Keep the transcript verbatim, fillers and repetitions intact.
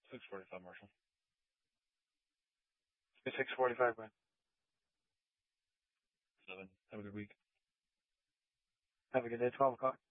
six forty-five, Marshall. six forty-five, man. Seven. Have a good week. Have a good day. twelve o'clock.